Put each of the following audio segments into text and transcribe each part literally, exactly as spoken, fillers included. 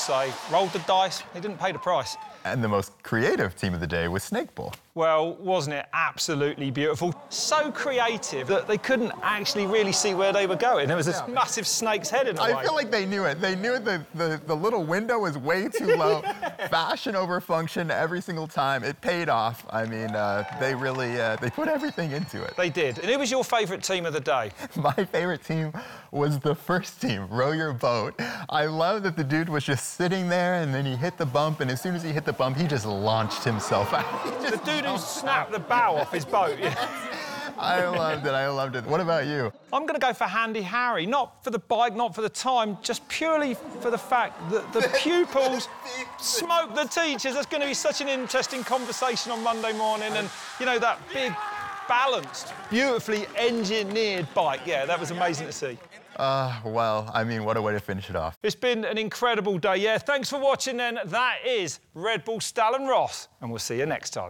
say, rolled the dice. They didn't pay the price. And the most creative team of the day was Snake Bowl. Well, wasn't it absolutely beautiful? So creative that they couldn't actually really see where they were going. There was this Yeah. massive snake's head in the way. I feel like they knew it. They knew the, the, the little window was way too low. Fashion over function every single time. It paid off. I mean, uh, they really, uh, they put everything into it. They did. And who was your favourite team of the day? My favorite team was the first team, Row Your Boat. I love that the dude was just sitting there and then he hit the bump, and as soon as he hit the bump, he just launched himself out. He just The dude who snapped the bow off his boat. Yeah. I loved it, I loved it. What about you? I'm going to go for Handy Harry, not for the bike, not for the time, just purely for the fact that the pupils smoke the teachers. That's going to be such an interesting conversation on Monday morning. And, you know, that big, balanced, beautifully engineered bike. Yeah, that was amazing to see. Uh, well, I mean, what a way to finish it off. It's been an incredible day. Yeah, thanks for watching then. That is Red Bull Stalon Ross, and we'll see you next time.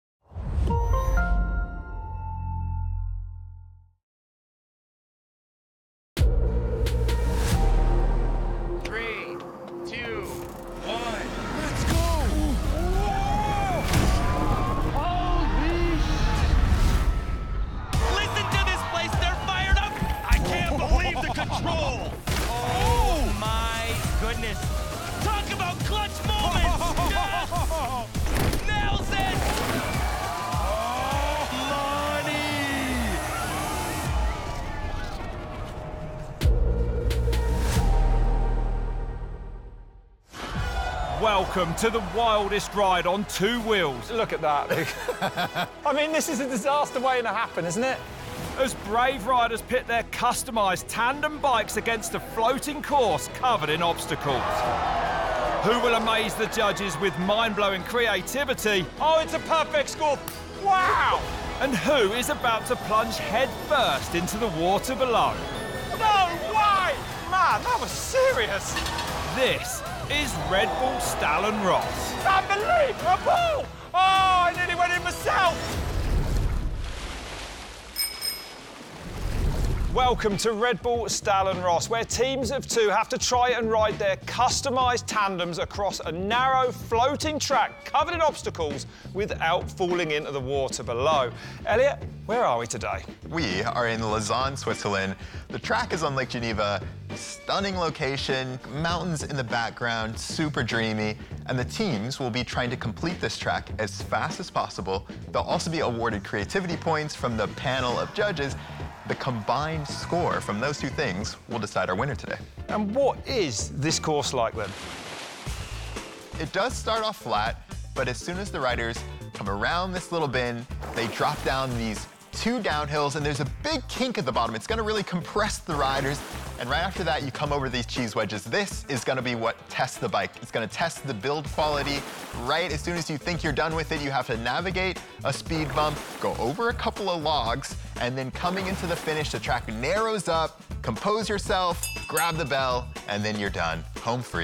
Three, two, one. Let's go! Listen to this place, they're fired up. I can't believe the control. Oh my goodness. Talk about clutch moments. Yes. Nails it. Oh, money. Welcome to the wildest ride on two wheels. Look at that. I mean, this is a disaster waiting to happen, isn't it? As brave riders pit their customised tandem bikes against a floating course covered in obstacles. Who will amaze the judges with mind-blowing creativity? Oh, it's a perfect score. Wow! And who is about to plunge headfirst into the water below? No way! Man, that was serious. This is Red Bull Stalon Ross. Unbelievable! Oh, I nearly went in myself. Welcome to Red Bull Stalon Ross, where teams of two have to try and ride their customised tandems across a narrow, floating track covered in obstacles without falling into the water below. Elliot, where are we today? We are in Lausanne, Switzerland. The track is on Lake Geneva. Stunning location, mountains in the background, super dreamy. And the teams will be trying to complete this track as fast as possible. They'll also be awarded creativity points from the panel of judges. The combined score from those two things will decide our winner today. And what is this course like then? It does start off flat, but as soon as the riders come around this little bend, they drop down these two downhills, and there's a big kink at the bottom. It's gonna really compress the riders. And right after that, you come over these cheese wedges. This is gonna be what tests the bike. It's gonna test the build quality. Right as soon as you think you're done with it, you have to navigate a speed bump, go over a couple of logs, and then coming into the finish, the track narrows up, compose yourself, grab the bell, and then you're done. Home free.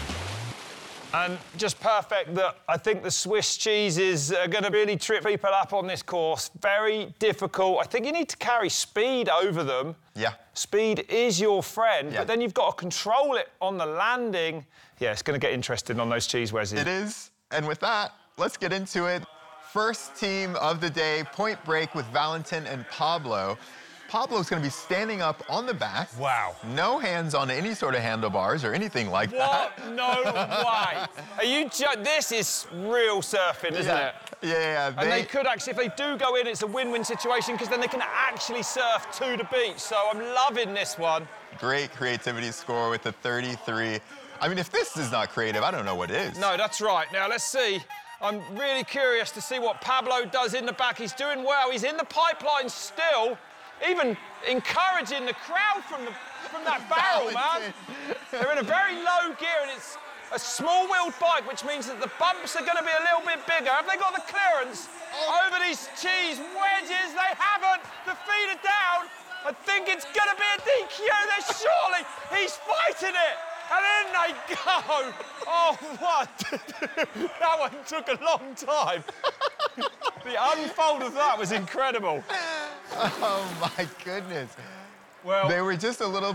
And just perfect that I think the Swiss cheeses are going to really trip people up on this course. Very difficult. I think you need to carry speed over them. Yeah. Speed is your friend, Yeah. but then you've got to control it on the landing. Yeah, it's going to get interesting on those cheese wedges. It is. And with that, let's get into it. First team of the day, Point Break with Valentin and Pablo. Pablo's going to be standing up on the back. Wow. No hands on any sort of handlebars or anything like What? that. No way. Are you ju- This is real surfing, isn't yeah. it? Yeah, yeah. And they could actually, if they do go in, it's a win-win situation because then they can actually surf to the beach. So I'm loving this one. Great creativity score with the thirty-three. I mean, if this is not creative, I don't know what is. No, that's right. Now, let's see. I'm really curious to see what Pablo does in the back. He's doing well. He's in the pipeline still. Even encouraging the crowd from, the, from that barrel, man. They're in a very low gear, and it's a small-wheeled bike, which means that the bumps are going to be a little bit bigger. Have they got the clearance oh. over these cheese wedges? They haven't. The feet are down. I think it's going to be a D Q. They're surely. He's fighting it. And in they go. Oh, what? That one took a long time. The unfold of that was incredible. Oh, my goodness. Well, they were just a little bit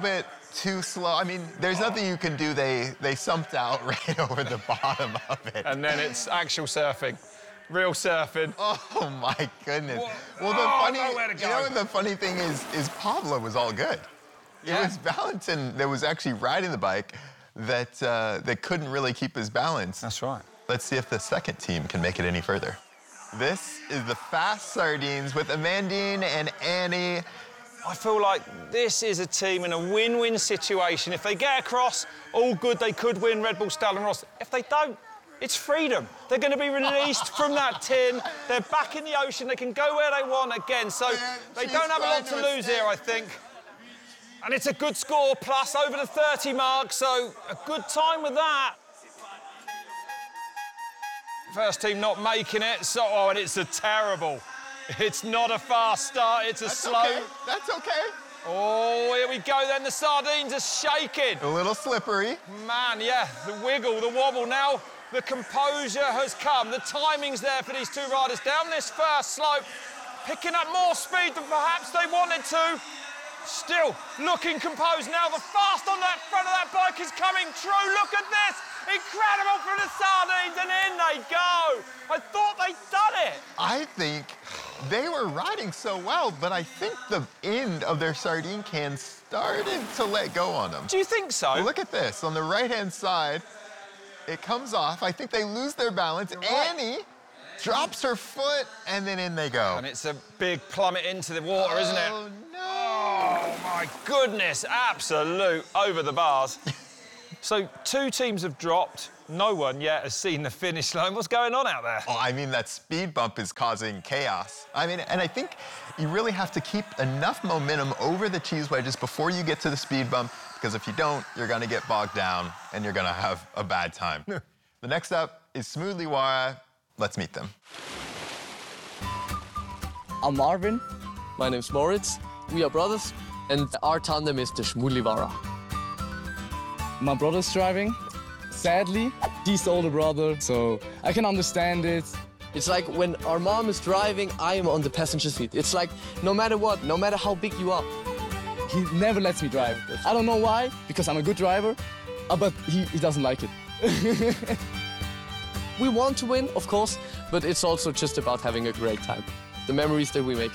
too slow. I mean, there's nothing you can do. They they sumped out right over the bottom of it. And then it's actual surfing. Real surfing. Oh my goodness. Whoa. Well, the Oh, funny, nowhere to you go. know what the funny thing is, is Pablo was all good. Yeah. It was Valentin that was actually riding the bike that uh, that couldn't really keep his balance. That's right. Let's see if the second team can make it any further. This is the Fast Sardines with Amandine and Annie. I feel like this is a team in a win-win situation. If they get across, all good, they could win Red Bull Stallenrost. If they don't, it's freedom. They're going to be released from that tin. They're back in the ocean. They can go where they want again. So they She's don't have a lot to trying to lose here, I think. And it's a good score, plus over the thirty mark, so a good time with that. First team not making it, so, oh, and it's a terrible. It's not a fast start, it's a That's slow. okay. That's okay. Oh, here we go then, the sardines are shaking. A little slippery. Man, yeah, the wiggle, the wobble. Now the composure has come. The timing's there for these two riders down this first slope, picking up more speed than perhaps they wanted to. Still looking composed. Now the fast on that front of that bike is coming true. Look at this. Incredible from the sardines, and in they go. I thought they'd done it. I think they were riding so well, but I think the end of their sardine can started to let go on them. Do you think so? Well, look at this. On the right-hand side, it comes off. I think they lose their balance. Right. Annie drops her foot, and then in they go. And it's a big plummet into the water, isn't it? Oh, no. Oh, my goodness. Absolute over the bars. So two teams have dropped. No one yet has seen the finish line. What's going on out there? Oh, I mean, that speed bump is causing chaos. I mean, and I think you really have to keep enough momentum over the cheese wedges before you get to the speed bump, because if you don't, you're going to get bogged down and you're going to have a bad time. The next up is Smoothly Wara. Let's meet them. I'm Marvin. My name's Moritz. We are brothers, and our tandem is the Smoothly-Wara. My brother's driving. Sadly, he's the older brother, so I can understand it. It's like when our mom is driving, I am on the passenger seat. It's like no matter what, no matter how big you are. He never lets me drive. I don't know why, because I'm a good driver, uh, but he, he doesn't like it. We want to win, of course, but it's also just about having a great time. The memories that we make.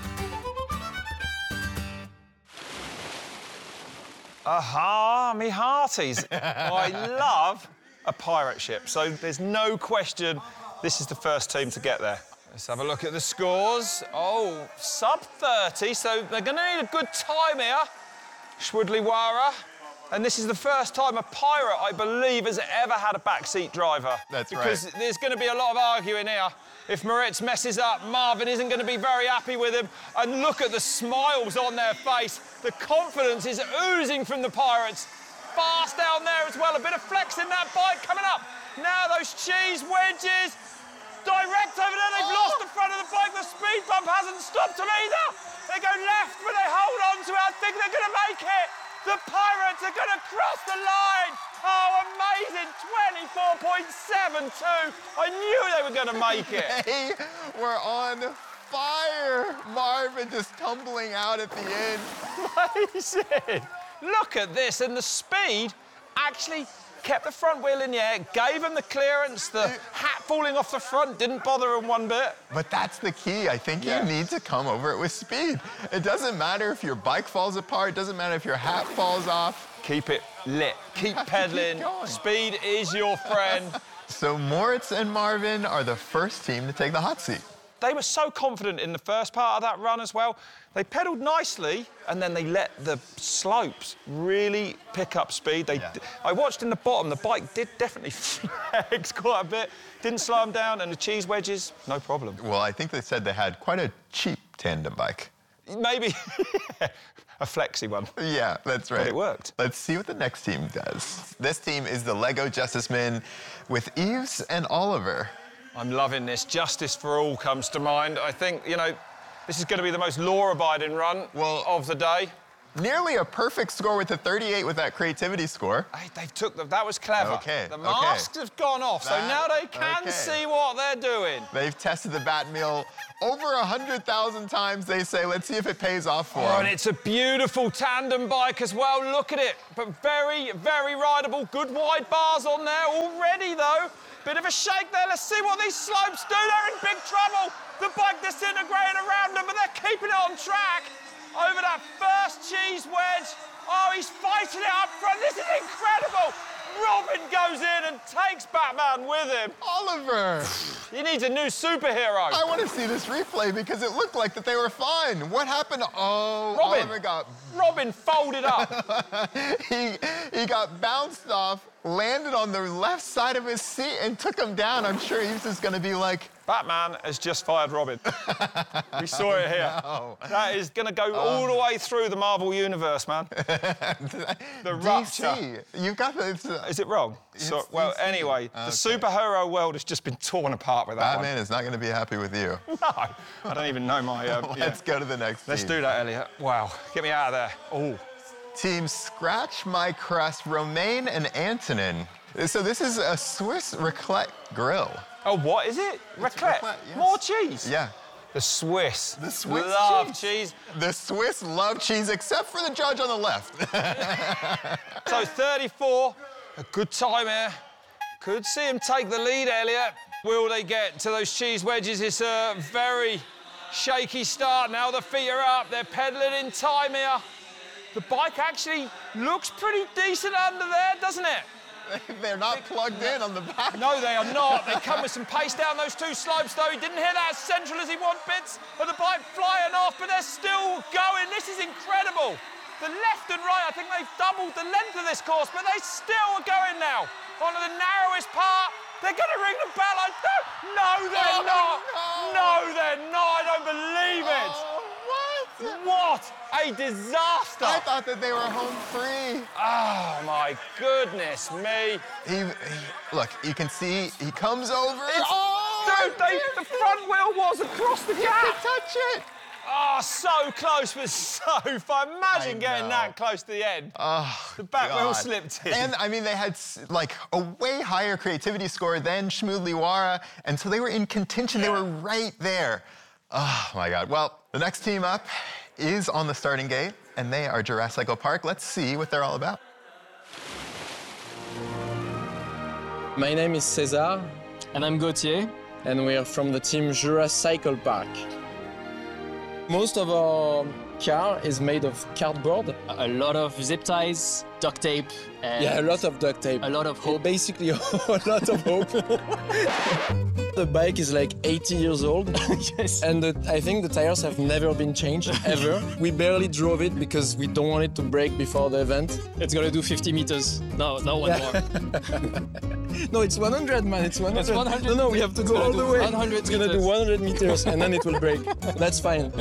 Aha, me hearties. I love a pirate ship, so there's no question this is the first team to get there. Let's have a look at the scores. Oh, sub thirty, so they're going to need a good time here. Smoothly-Wara. And this is the first time a pirate, I believe, has ever had a backseat driver. That's because right. Because there's going to be a lot of arguing here. If Moritz messes up, Marvin isn't going to be very happy with him. And look at the smiles on their face. The confidence is oozing from the pirates. Fast down there as well. A bit of flex in that bike coming up. Now those cheese wedges. Direct over there. They've Oh. lost the front of the bike. The speed bump hasn't stopped them either. They go left, but they hold on to it. I think they're going to make it. The Pirates are going to cross the line. Oh, amazing. twenty-four point seven two. I knew they were going to make it. They were on fire. Marvin just tumbling out at the end. Amazing. Look at this. And the speed actually kept the front wheel in the air, gave them the clearance. The hat falling off the front didn't bother them one bit. But that's the key. I think Yeah. you need to come over it with speed. It doesn't matter if your bike falls apart. It doesn't matter if your hat falls off. Keep it lit. Keep Have to keep pedaling. going. Speed is your friend. So Moritz and Marvin are the first team to take the hot seat. They were so confident in the first part of that run as well. They pedalled nicely, and then they let the slopes really pick up speed. They, Yeah. I watched in the bottom, the bike did definitely flex quite a bit. Didn't slow them down, and the cheese wedges, no problem. Well, I think they said they had quite a cheap tandem bike. Maybe a flexy one. Yeah, that's right. But it worked. Let's see what the next team does. This team is the Lego Justice Men with Yves and Oliver. I'm loving this. Justice for all comes to mind. I think, you know, this is going to be the most law-abiding run Well- of the day. nearly a perfect score with the thirty-eight with that creativity score. Hey, they took the, that was clever. Okay, The okay. masks have gone off, so That- now they can okay. see what they're doing. They've tested the Batmobile over one hundred thousand times, they say. Let's see if it pays off for Oh, them. and it's a beautiful tandem bike as well. Look at it. But very, very rideable. Good wide bars on there already, though. Bit of a shake there. Let's see what these slopes do. They're in big trouble. The bike disintegrating around them, but they're keeping it on track. Over that first cheese wedge. Oh, he's fighting it up front. This is incredible. Robin goes in and takes Batman with him. Oliver! He needs a new superhero. I want to see this replay because it looked like that they were fine. What happened? Oh, Robin. Oliver got Robin folded up. he he got bounced off, landed on the left side of his seat, and took him down. I'm sure he was just going to be like, Batman has just fired Robin. We saw it here. no. That is going to go all the way through the Marvel Universe, man. The D C. rupture. You've got the. Is it wrong? So, well, D C. anyway, the Okay. superhero world has just been torn apart with that Batman is not going to be happy with you. one. No, I don't even know my... Uh, Let's yeah. go to the next Let's team. do that, Elliot. Wow, get me out of there. Oh, Team Scratch My Crust, Romain and Antonin. So this is a Swiss raclette grill. oh, what is it? Raclette. raclette, yes. More cheese. Yeah. The Swiss. The Swiss love cheese. cheese. The Swiss love cheese, except for the judge on the left. So thirty-four, a good time here. Could see him take the lead, Elliot. Will they get to those cheese wedges? It's a very shaky start. Now the feet are up. They're pedaling in time here. The bike actually looks pretty decent under there, doesn't it? They're not plugged in on the back. No, they are not. They come with some pace down those two slopes, though. He didn't hit that as central as he wanted. Bits of the bike flying off, but they're still going. This is incredible. The left and right, I think they've doubled the length of this course, but they still are going now. Onto the narrowest part. They're going to ring the bell. I don't... No, they're Oh, not. no. No, they're not. I don't believe it. Oh, what? What a disaster. I thought that they were home free. Oh, my goodness me. He, he, look, you can see he comes over. It's- oh, Dude, they, the front wheel was across the he gap. could touch it. Oh, so close, but so far. Imagine I getting know. that close to the end. Oh, The back wheel God. slipped in. And I mean, they had s- like a way higher creativity score than Shmood Liwara, and so they were in contention. They were right there. Oh my God. Well, the next team up is on the starting gate, and they are Jurassic Park. Let's see what they're all about. My name is César, And I'm Gauthier. and we are from the team Jurassic Park. Most of our car is made of cardboard. A lot of zip ties, duct tape, and Yeah, a lot of duct tape. a lot of hope. Basically, a lot of hope. The bike is like eighty years old, Yes. and the, I think the tires have never been changed, ever. We barely drove it because we don't want it to break before the event. It's gonna do fifty meters. No, no one Yeah. more. No, it's one hundred, man, it's one hundred. It's one hundred. No, no, we have to It's go gonna all do the way. one hundred It's gonna do meters. one hundred meters, and then it will break. That's fine.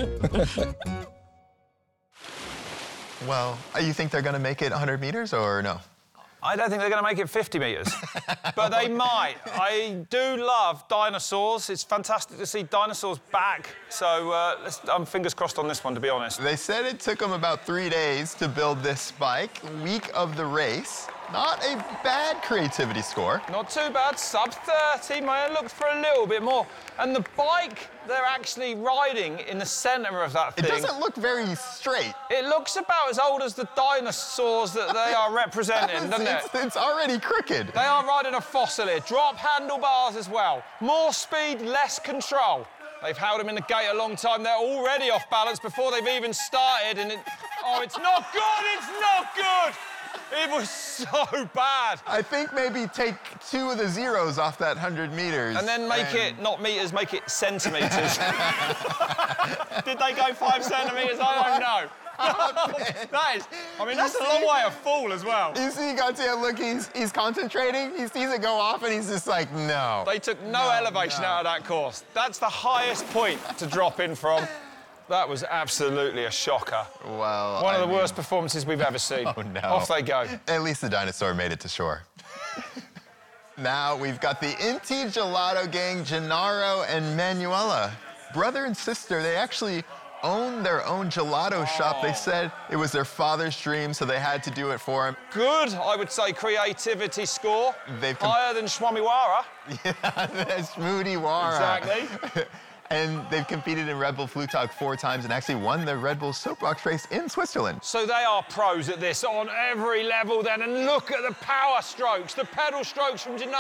Well, uh, you think they're going to make it one hundred meters or no? I don't think they're going to make it fifty metres, but they might. I do love dinosaurs. It's fantastic to see dinosaurs back. So uh, let's, I'm fingers crossed on this one, to be honest. They said it took them about three days to build this bike. Week of the race. Not a bad creativity score. Not too bad, sub thirty. May have looked for a little bit more. And the bike they're actually riding in the centre of that It thing. doesn't look very straight. It looks about as old as the dinosaurs that they are representing, doesn't it? It's, it's already crooked. They are riding a fossil here. Drop handlebars as well. More speed, less control. They've held them in the gate a long time. They're already off balance before they've even started. And it, oh, it's not good. It's not good. It was so bad. I think maybe take two of the zeros off that one hundred meters. And then make it, not meters, make it centimetres. Did they go five centimetres? I don't know. That is, I mean, that's a long way of fall as well. You see Gauthier, look, he's, he's concentrating. He sees it go off and he's just like, no. They took no, elevation no. out of that course. That's the highest point to drop in from. That was absolutely a shocker. Well, One I of the mean, worst performances we've ever seen. Oh, no. Off they go. At least the dinosaur made it to shore. Now we've got the Inti Gelato gang, Gennaro and Manuela. Brother and sister, they actually own their own gelato shop. They said it was their father's dream, so they had to do it for him. Good, I would say, creativity score. They've com- Higher than Swamiwara. Yeah, that's Moody Wara. Exactly. And they've competed in Red Bull Flugtag four times and actually won the Red Bull Soapbox race in Switzerland. So they are pros at this on every level then. And look at the power strokes, the pedal strokes from Gennaro.